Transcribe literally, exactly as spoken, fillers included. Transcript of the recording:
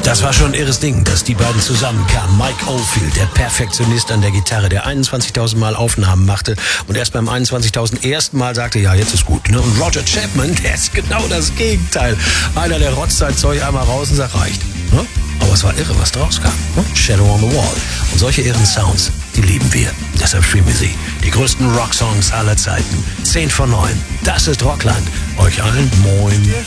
Das war schon ein irres Ding, dass die beiden zusammenkamen. Mike Oldfield, der Perfektionist an der Gitarre, der einundzwanzigtausend Mal Aufnahmen machte und erst beim einundzwanzigtausend ersten Mal sagte, ja, jetzt ist gut. Ne? Und Roger Chapman, der ist genau das Gegenteil. Einer, der rotzt sein Zeug einmal raus und sagt, reicht. Ne? Aber es war irre, was draus kam. Ne? Shadow on the Wall. Und solche irren Sounds, die lieben wir. Deshalb streamen wir sie. Die größten Rocksongs aller Zeiten. Zehn von neun. Das ist Rockland. Euch allen moin.